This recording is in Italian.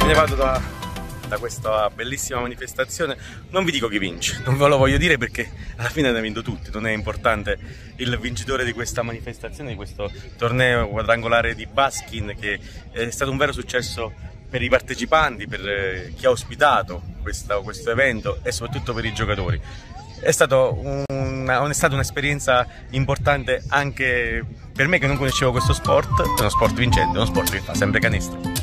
ne vado da questa bellissima manifestazione. Non vi dico chi vince, non ve lo voglio dire perché alla fine ne ha vinto tutti, non è importante il vincitore di questa manifestazione, di questo torneo quadrangolare di Baskin, che è stato un vero successo per i partecipanti, per chi ha ospitato questo evento e soprattutto per i giocatori. È stata un'esperienza importante anche per me che non conoscevo questo sport. È uno sport vincente, uno sport che fa sempre canestro.